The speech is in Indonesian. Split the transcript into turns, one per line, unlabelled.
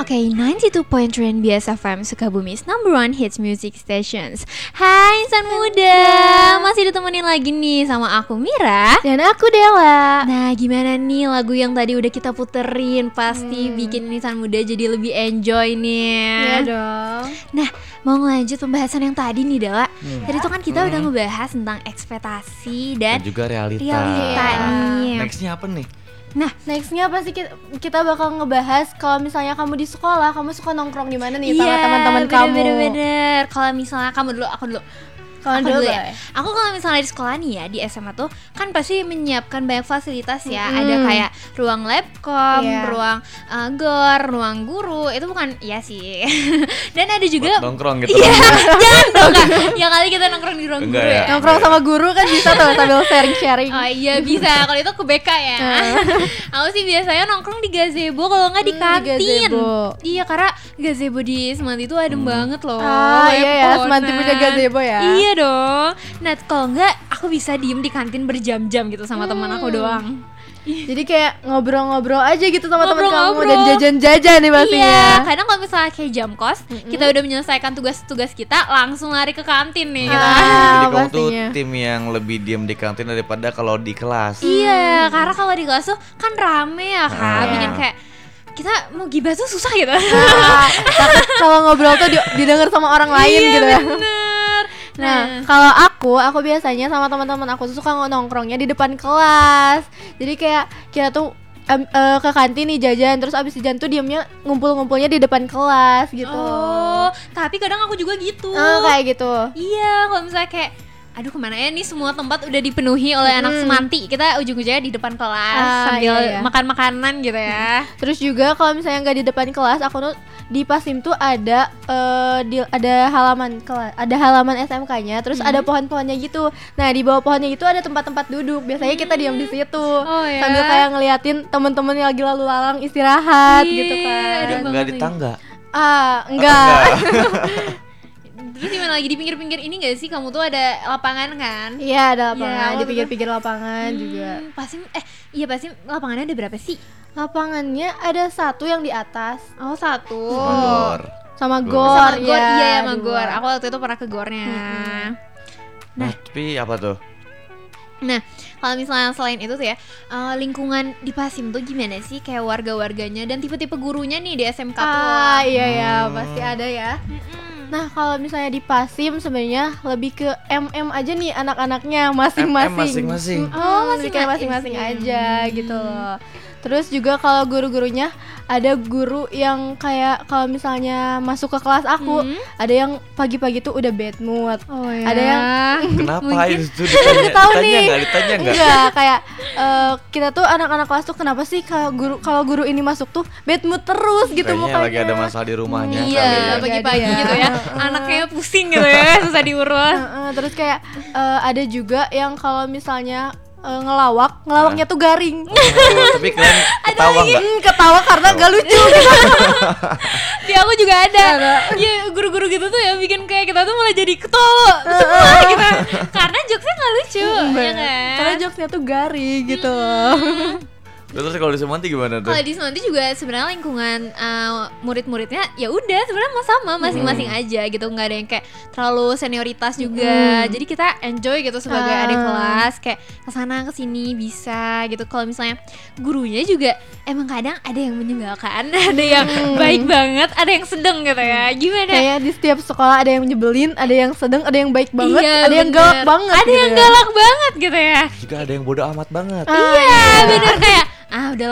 Oke, 92.3 NBS FM Sukabumi's number one hits music stations. Hai insan muda, masih ditemenin lagi nih sama aku Mira
dan aku Dela.
Nah, gimana nih lagu yang tadi udah kita puterin? Pasti bikin insan muda jadi lebih enjoy nih.
Iya dong.
Nah, mau ngelanjut pembahasan yang tadi nih Dela. Tadi tuh kan kita udah ngebahas tentang ekspektasi dan
juga realita
nih.
Nextnya apa nih?
Nah, nextnya pasti kita bakal ngebahas kalau misalnya kamu di sekolah, kamu suka nongkrong di mana nih sama teman-teman kamu.
Bener. Kalau misalnya kamu dulu, aku dulu.
Kalau dulu
ya. Aku kalau misalnya di sekolah nih ya, di SMA tuh kan pasti menyiapkan banyak fasilitas ya. Ada kayak ruang labcom, ruang gor, ruang guru. Itu bukan, iya sih. Dan ada juga
buat nongkrong gitu.
Iya, jangan dong Kak. Ya kali kita nongkrong di ruang guru ya.
Nongkrong sama guru kan bisa tuh sambil sharing-sharing.
Oh iya bisa, kalau itu ke BK ya. Aku sih biasanya nongkrong di gazebo, kalau nggak di kantin. Iya, karena gazebo di Semanti itu adem banget loh.
Iya ya, Semanti punya gazebo ya.
Iya dong. Nah, kalau enggak aku bisa diem di kantin berjam-jam gitu sama teman aku doang.
Jadi kayak ngobrol-ngobrol aja gitu sama teman kamu dan jajan-jajan nih pastinya.
Iya, kadang kalau misalnya kayak jam kos, kita udah menyelesaikan tugas-tugas kita, langsung lari ke kantin nih gitu.
Jadi kamu tuh tim yang lebih diem di kantin daripada kalau di kelas.
Iya, karena kalau di kelas tuh kan rame ya Kak, bikin kayak kita mau gibah tuh susah gitu.
Kalau ngobrol tuh didengar sama orang lain gitu ya. Nah, kalau aku biasanya sama teman-teman aku tuh suka nongkrongnya di depan kelas. Jadi kayak kita tuh ke kantin nih jajan, terus abis jajan tuh diemnya ngumpulnya di depan kelas gitu.
Oh, tapi kadang aku juga gitu.
Kayak gitu.
Iya, kalau misalnya kayak aduh kemana ya nih, semua tempat udah dipenuhi oleh anak Semanti, kita ujung-ujungnya di depan kelas sambil makan makanan gitu ya.
Terus juga kalau misalnya nggak di depan kelas, aku tuh di Pasim tuh ada halaman kelas, ada halaman SMK-nya, terus ada pohon-pohonnya gitu. Nah di bawah pohonnya itu ada tempat-tempat duduk. Biasanya kita diam di situ sambil kayak ngeliatin temen-temen yang lagi lalu lalang istirahat gitu kan.
Nggak di tangga?
Enggak.
Terus gimana lagi di pinggir-pinggir ini gak sih, kamu tuh ada lapangan kan?
Iya ada lapangan, di pinggir-pinggir lapangan juga.
Pasti lapangannya ada berapa sih?
Lapangannya ada satu yang di atas.
Oh, satu.
Sama gor.
Iya sama gor. Aku waktu itu pernah ke gornya.
Nah, tapi apa tuh?
Nah, kalau misalnya selain itu tuh ya, lingkungan di Pasim tuh gimana sih, kayak warga-warganya dan tipe-tipe gurunya nih di SMK tuh?
Iya pasti ada ya. Nah kalau misalnya di Pasim sebenarnya lebih ke MM aja nih anak-anaknya masing-masing. Masing-masing aja gitu loh. Terus juga kalau guru-gurunya, ada guru yang kayak kalau misalnya masuk ke kelas aku, ada yang pagi-pagi tuh udah bad mood. Ada yang
kenapa itu ditanya nggak?
Enggak, kayak kita tuh anak-anak kelas tuh kenapa sih kalau guru ini masuk tuh bad mood terus gitu mukanya.
Lagi ada masalah di rumahnya.
Iya, pagi-pagi gitu ya. Anaknya pusing gitu ya, susah diurus.
Terus kayak ada juga yang kalau misalnya ngelawaknya tuh garing.
Tapi kalian ketawa nggak?
Ketawa karena gak lucu gitu.
Di aku juga ada. Ya guru-guru gitu tuh ya bikin kayak kita tuh malah jadi ketawa semua gitu. Karena jokesnya gak lucu, ya kan?
Karena jokesnya tuh garing gitu.
Terus kalau di Semanti gimana tuh?
Kalau di Semanti juga sebenarnya lingkungan murid-muridnya ya udah sebenarnya sama masing-masing aja gitu, nggak ada yang kayak terlalu senioritas juga. Jadi kita enjoy gitu sebagai adik kelas, kayak kesana kesini bisa gitu. Kalau misalnya gurunya juga emang kadang ada yang menyebalkan, ada yang baik banget, ada yang sedang gitu ya. Gimana?
Kayak di setiap sekolah ada yang nyebelin, ada yang sedang, ada yang baik banget, ada yang galak banget.
Ada yang galak banget gitu ya.
Juga ada yang bodoh amat banget.
Iya bener, kayak udah